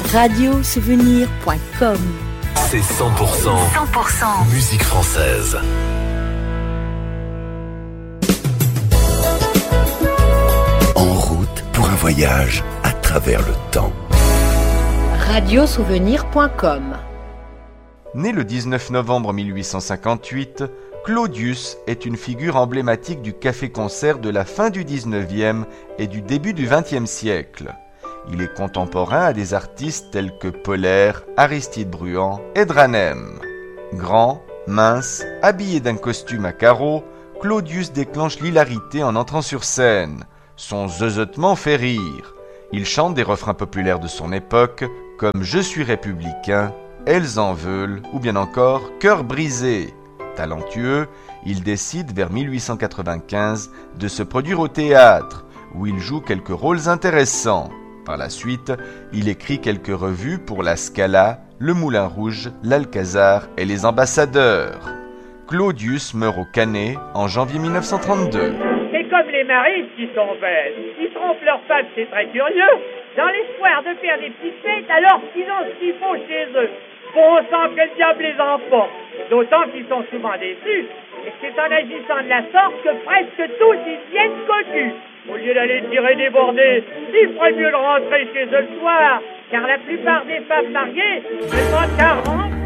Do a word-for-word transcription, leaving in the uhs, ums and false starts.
radio souvenir point com. C'est cent pour cent, cent pour cent musique française. En route pour un voyage à travers le temps. radio souvenir point com. Né le dix-neuf novembre mille huit cent cinquante-huit, Claudius est une figure emblématique du café-concert de la fin du dix-neuvième et du début du vingtième siècle. Il est contemporain à des artistes tels que Poller, Aristide Bruant et Dranem. Grand, mince, habillé d'un costume à carreaux, Claudius déclenche l'hilarité en entrant sur scène. Son zozotement fait rire. Il chante des refrains populaires de son époque, comme « Je suis républicain », « Elles en veulent » ou bien encore « Cœur brisé ». Talentueux, il décide vers mille huit cent quatre-vingt-quinze de se produire au théâtre, où il joue quelques rôles intéressants. Par la suite, il écrit quelques revues pour la Scala, le Moulin Rouge, l'Alcazar et les Ambassadeurs. Claudius meurt au Canet en janvier mille neuf cent trente-deux. C'est comme les maris qui sont bêtes. Ils trompent leur femme, c'est très curieux, dans l'espoir de faire des petites fêtes alors qu'ils ont ce qu'il faut chez eux. Bon sang, que le diable les emporte. D'autant qu'ils sont souvent déçus. Et c'est en agissant de la sorte que presque tous ils viennent connus. Au lieu d'aller tirer des bordées, il ferait mieux de rentrer chez eux le soir. Car la plupart des femmes mariées ne demandent qu'à rentrer.